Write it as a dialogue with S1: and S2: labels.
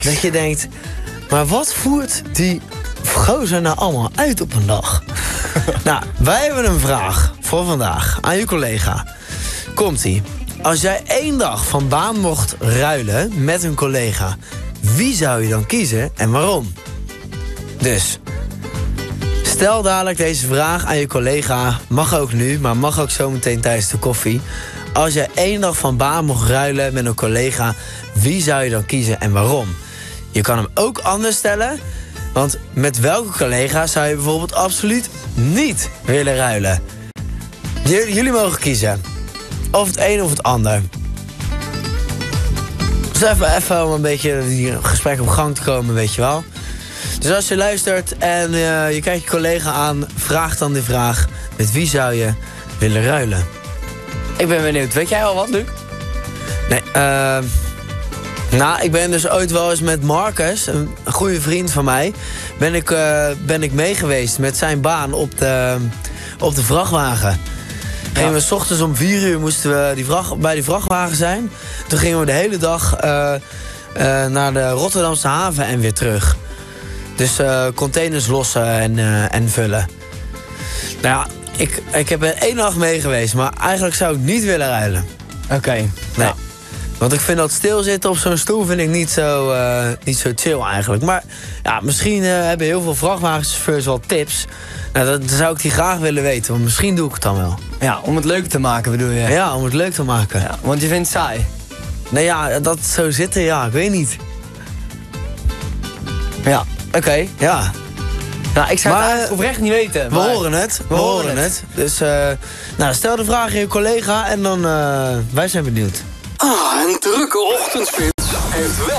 S1: Dat je denkt, maar wat voert die gozer nou allemaal uit op een dag? Nou, wij hebben een vraag voor vandaag aan je collega. Komt-ie. Als jij 1 dag van baan mocht ruilen met een collega, wie zou je dan kiezen en waarom? Dus, stel dadelijk deze vraag aan je collega. Mag ook nu, maar mag ook zometeen tijdens de koffie. Als jij 1 dag van baan mocht ruilen met een collega, wie zou je dan kiezen en waarom? Je kan hem ook anders stellen. Want met welke collega zou je bijvoorbeeld absoluut niet willen ruilen? Jullie mogen kiezen. Of het een of het ander. Dus even om een beetje die gesprek op gang te komen, weet je wel. Dus als je luistert en je kijkt je collega aan, vraag dan die vraag: met wie zou je willen ruilen?
S2: Ik ben benieuwd. Weet jij al wat, Luc?
S1: Nee, nou, ik ben dus ooit wel eens met Marcus, een goede vriend van mij, ben ik mee geweest met zijn baan op de vrachtwagen. Gingen we 's ochtends om 4 uur moesten we bij die vrachtwagen zijn. Toen gingen we de hele dag naar de Rotterdamse haven en weer terug. Dus containers lossen en vullen. Nou ja, ik heb er 1 dag mee geweest, maar eigenlijk zou ik niet willen ruilen.
S2: Oké.
S1: Nee. Ja. Want ik vind dat stilzitten op zo'n stoel vind ik niet zo chill eigenlijk. Maar ja, misschien hebben heel veel vrachtwagenchauffeurs wel tips. Nou, dat zou ik die graag willen weten, want misschien doe ik het dan wel.
S2: Ja, om het leuk te maken bedoel je?
S1: Ja, om het leuk te maken.
S2: Ja, want je vindt het saai?
S1: Nee, ja, dat zo zitten, ja, ik weet niet.
S2: Ja, oké.
S1: Ja.
S2: Nou, ik zou het eigenlijk oprecht niet weten.
S1: We horen het. We horen het. Dus nou, stel de vraag aan je collega en dan wij zijn benieuwd.
S3: Een drukke ochtendspits heeft wel